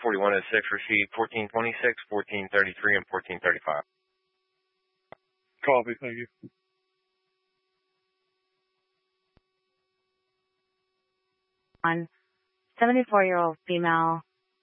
4106 received 1426, 1433, and 1435. Copy, thank you. 74-year-old female,